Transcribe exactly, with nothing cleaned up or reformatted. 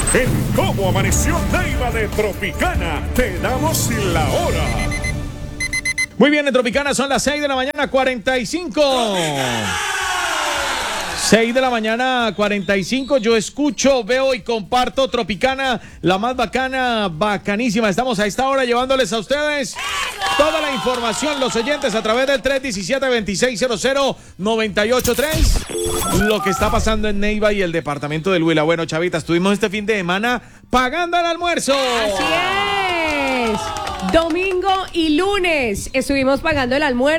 En Cómo Amaneció Neiva de Tropicana, te damos la hora. Muy bien, en Tropicana son las seis de la mañana, cuarenta y cinco. seis de la mañana, cuarenta y cinco. Yo escucho, veo y comparto Tropicana, la más bacana, bacanísima. Estamos a esta hora llevándoles a ustedes toda la información, los oyentes, a través del tres uno siete, dos seis cero cero, nueve ocho tres. Lo que está pasando en Neiva y el departamento del Huila. Bueno, chavitas, estuvimos este fin de semana pagando el almuerzo. Así es. Domingo y lunes estuvimos pagando el almuerzo.